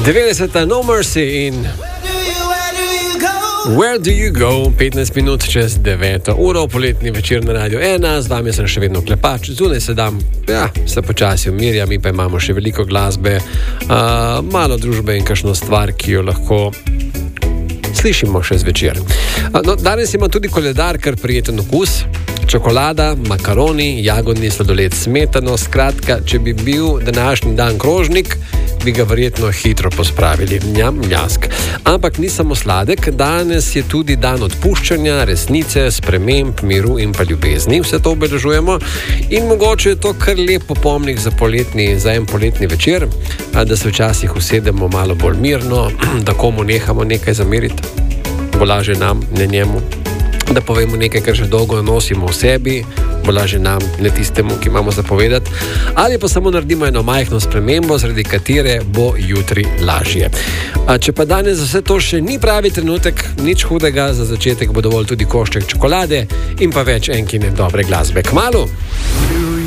90. No Mercy in Where do you go? 15 minut čez 9. uro, poletni večer na Radio 1, z vami sem še vedno Klepač, zunaj se dam, se počasi umirja, mi pa imamo še veliko glasbe, malo družbe in kakšno stvar, ki jo lahko slišimo še zvečer. Danes ima tudi koledar kar prijeten okus. Čokolada, makaroni, jagodni sladoled, smetano, skratka, če bi bil današnji dan krožnik, bi ga verjetno hitro pospravili. Njam, njask. Ampak ni samo sladek, danes je tudi dan odpuščanja, resnice, sprememb, miru in pa ljubezni. Vse to obeležujemo in mogoče je to kar lep popomnik za en poletni večer, da se včasih usedemo malo bolj mirno, da komu nehamo nekaj zameriti, bo lažje nam, ne njemu. Da povemo nekaj, kar že dolgo nosimo v sebi, bo lažje nam, ne tistemu, ki imamo zapovedati, ali pa samo naredimo eno majhno spremembo, zaradi katere bo jutri lažje. Če pa danes za vse to še ni pravi trenutek, nič hudega, za začetek bo dovolj tudi košček čokolade in pa več enkine dobre glasbe. Kmalu!